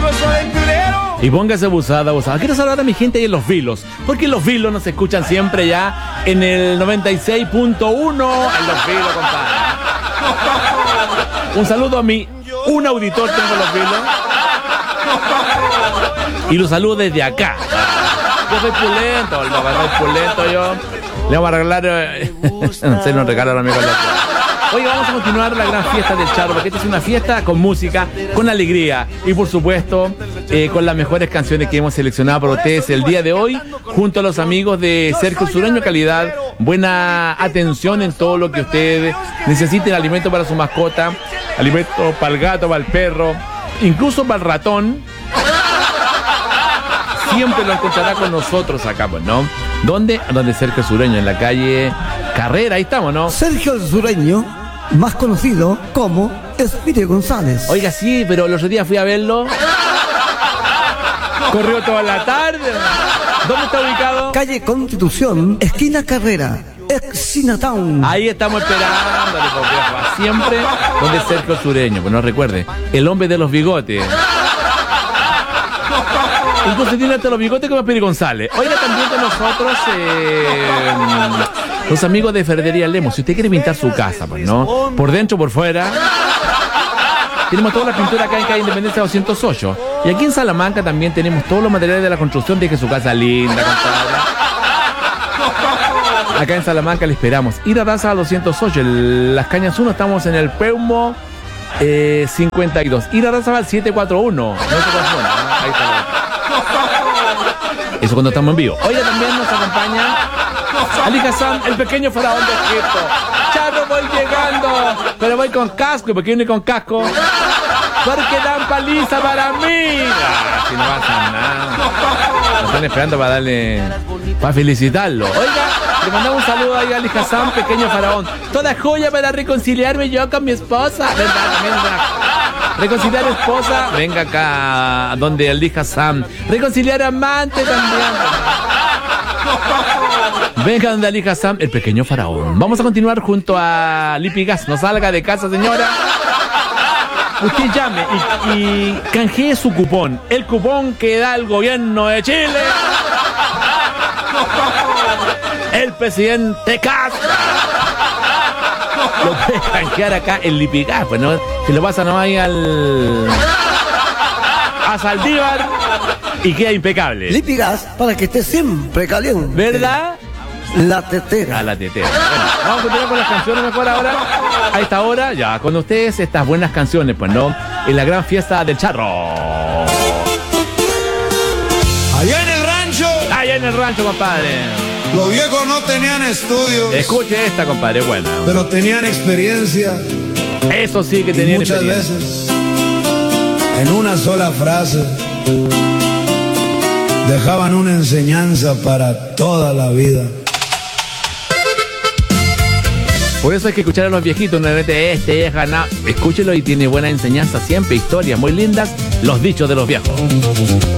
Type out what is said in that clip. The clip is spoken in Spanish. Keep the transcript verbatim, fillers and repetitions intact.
Y póngase abusada, abusada. Quiero saludar a mi gente ahí en Los Vilos, porque Los Vilos nos escuchan siempre ya en el noventa y seis punto uno en Los Vilos, compadre. Un saludo a mi, un auditor tengo en Los Vilos. Y los saludo desde acá. Yo soy pulento, no, soy pulento yo. Le vamos a regalar, eh, se nos regala a mi amigo. Hoy vamos a continuar la gran fiesta del Charro, porque esta es una fiesta con música, con alegría y por supuesto eh, con las mejores canciones que hemos seleccionado para ustedes el día de hoy, junto a los amigos de Sergio Sureño Calidad. Buena atención en todo lo que ustedes necesiten, alimento para su mascota, alimento para el gato, para el perro, incluso para el ratón. Siempre lo encontrará con nosotros acá, pues, ¿no? ¿Dónde? Donde Sergio Sureño, en la calle Carrera, ahí estamos, ¿no? Sergio Sureño, más conocido como Espíritu González. Oiga, sí, pero los otros días fui a verlo. Corrió toda la tarde. ¿Dónde está ubicado? Calle Constitución, esquina Carrera, ex Chinatown. Ahí estamos esperándole, porque siempre donde Sergio Sureño. Pues no recuerde, el hombre de los bigotes. Incluso tiene hasta los bigotes como Espíritu González. Oiga, también con nosotros eh, los amigos de Ferretería Lemos. Si usted quiere pintar su casa, pues, ¿no? Por dentro, por fuera. Tenemos toda la pintura acá en calle Independencia doscientos ocho. Y aquí en Salamanca también tenemos todos los materiales de la construcción. Deje su casa linda, compadre. Acá en Salamanca le esperamos. Ir a Raza doscientos ocho. El, Las Cañas uno, estamos en el Peumo eh, cincuenta y dos. Ir a Raza al siete cuatro uno. No se confundan, ¿no? Ahí está la... Eso cuando estamos en vivo. Oiga, también nos acompaña Ali Hassan, el pequeño faraón de Egipto. Charro, voy llegando, pero voy con casco. ¿Y por qué viene con casco? Porque dan paliza para mí. Ah, si no pasa nada. Nos están esperando para darle, para felicitarlo. Oiga, le mandamos un saludo ahí a Ali Hassan, pequeño faraón. Toda joya para reconciliarme yo con mi esposa. ¿Verdad? También es una... Reconciliar esposa, venga acá donde el Hassan. Reconciliar amante también. Venga donde Ali Hassan, el pequeño faraón. Vamos a continuar junto a Lipigas. No salga de casa, señora. Usted llame y, y canjee su cupón. El cupón que da el gobierno de Chile. El presidente Castro. Lo puede canjear acá en Lipigas, pues, ¿no? Se lo pasa nomás ahí al... a Saldívar y queda impecable. Lipigas, para que esté siempre caliente. ¿Verdad? La tetera. A la tetera. Bueno, vamos a continuar con las canciones mejor ahora. A esta hora, ya, con ustedes estas buenas canciones, pues, ¿no? En la gran fiesta del Charro. Allá en el rancho. Allá en el rancho, compadre. Los viejos no tenían estudios. Escuche esta, compadre, buena. Pero tenían experiencia. Eso sí que tenían muchas experiencia. veces, en una sola frase, dejaban una enseñanza para toda la vida. Por eso hay que escuchar a los viejitos, no de este es ganado. Escúchelo y tiene buena enseñanza siempre, historias muy lindas, los dichos de los viejos.